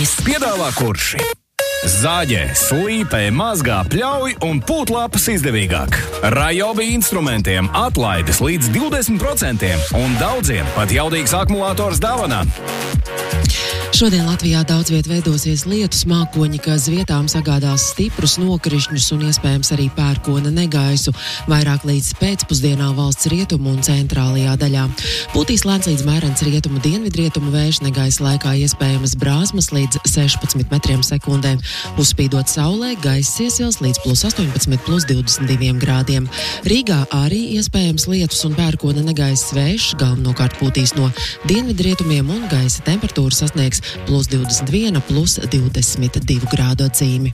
Viss piedāvā Kurši. Zāģē, slīpē, mazgā, pļauj un pūtlapas izdevīgāk. Rajobi instrumentiem atlaides līdz 20% un daudziem pat jaudīgs akumulators dāvanā. Šodien Latvijā daudz viet veidosies lietus mākoņi, kas vietām sagādās stiprus nokrišņus un iespējams arī pērkona negaisu. Vairāk līdz pēcpusdienā valsts rietumu un centrālajā daļā. Pūtīs lēns līdz mērens rietumu dienvidrietumu vējš, negaisa laikā iespējamas brāzmas līdz 16 metriem sekundē. Uzspīdot saulē, gaiss iesils līdz +18, +22 grādiem. Rīgā arī iespējams lietus un pērkona negaisa vējš, galvenokārt pūtīs no dienvidrietumiem un gaisa temperatūra sasniegs +21, +22 grādu atzīmi.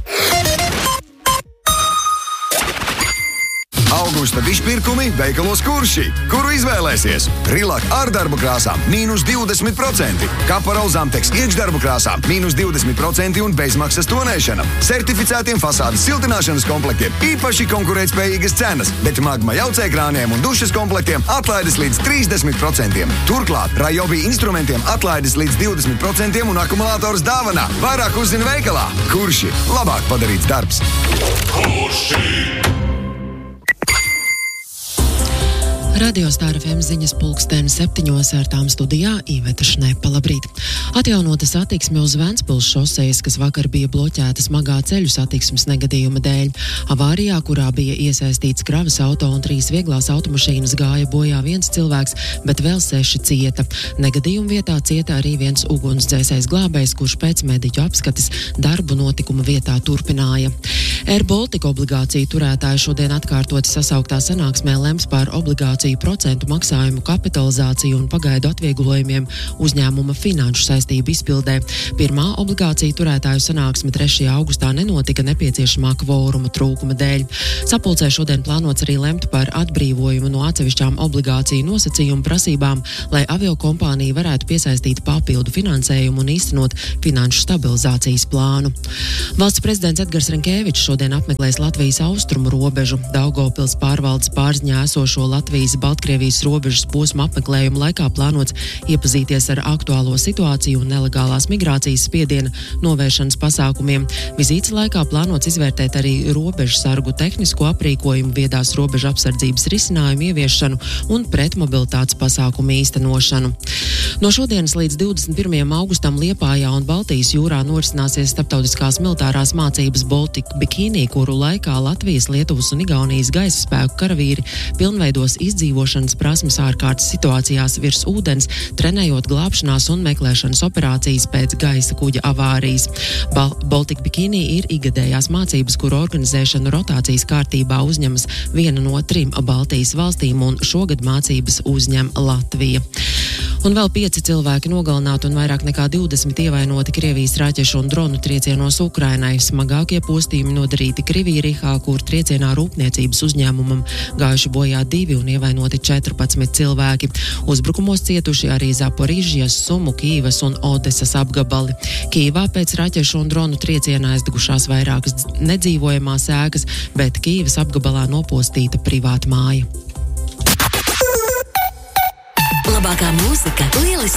Augusta izpirkumi veikalos Kurši, kuru izvēlēsies. Rilak ar darbu krāsām -20%, Kaparol Zamteks iekšdarbu krāsām -20% un bezmaksas tonēšana. Certificētiem fasādes siltināšanas komplektiem īpaši konkurētspējīgas cenas, bet Magma jaucēkrāniem un dušas komplektiem atlaides līdz 30%. Turklāt Rajobi instrumentiem atlaides līdz 20% un akumulators dāvanā. Vairāk uzzina veikalā. Kurši - labāk padarīts darbs. Kurši! Radio Star FM ziņas pulksteni 7 ar tām studijā Iveta Šnepa. Labrīt! Atjaunota satiksme uz Ventspils šosejas, kas vakar bija bloķēta smagā ceļu satiksmes negadījuma dēļ. Avārijā, kurā bija iesaistīts kravas auto un 3 vieglās automašīnas, gāja bojā 1 cilvēks, bet vēl 6 cieta. Negadījuma vietā cieta arī viens ugunsdzēsējs glābējs, kurš pēc mediķu apskates darbu notikuma vietā turpināja. Air Baltica obligāciju turētāji šodien atkārtoti sasauktā sanāksmē lems par obligāciju procentu maksājumu kapitalizāciju un pagaidu atvieglojumiem uzņēmuma finanšu saistību izpildē. Pirmā obligāciju turētāju sanāksme 3. augustā nenotika nepieciešamā kvoruma trūkuma dēļ. Sapulcē šodien plānots arī lemt par atbrīvojumu no atsevišķām obligāciju nosacījumu prasībām, lai aviokompānija varētu piesaistīt papildu finansējumu un īstenot finanšu stabilizācijas plānu. Valsts prezidents Edgars Rinkēvičs šodien apmeklēs Latvijas austrumu robežu. Daugavpils pārvaldes pārziņā esošo Latvijas-Baltkrievijas robežas posmu apmeklējumu laikā plānots iepazīties ar aktuālo situāciju un nelegālās migrācijas spiediena novēršanas pasākumiem. Vizītes laikā plānots izvērtēt arī robežsargu tehnisko aprīkojumu, viedās robežu apsardzības risinājumu ieviešanu un pretmobilitātes pasākumu īstenošanu. No šodienas līdz 21. augustam Liepājā un Baltijas jūrā norisināsies starptautiskās militārās mācības Baltic Bikini, kuru laikā Latvijas, Lietuvas un Igaunijas gaisa spēku karavīri pilnveidos izdzīvošanas prasmes ārkārtas situācijās virs ūdens, trenējot glābšanās un meklēšanas operācijas pēc gaisa kuģa avārijas. Baltic Bikini ir ikgadējās mācības, kuru organizēšanu rotācijas kārtībā uzņemas viena no 3 Baltijas valstīm, un šogad mācības uzņem Latvija. Un vēl 5 cilvēki nogalināti un vairāk nekā 20 ievainoti Krievijas raķešu un dronu triecienos Ukrainai. Smagākie postījumi nodarīti Krivirihā, kur triecienā rūpniecības uzņēmumam gājuši bojā 2 un ievainoti 14 cilvēki. Uzbrukumos cietuši arī Zaporižjas, Sumu, Kīvas un Odesas apgabali. Kīvā pēc raķešu un dronu triecienā aizdegušās vairākas nedzīvojamās ēkas, bet Kīvas apgabalā nopostīta privāta māja. Labākā mūzika, lielisks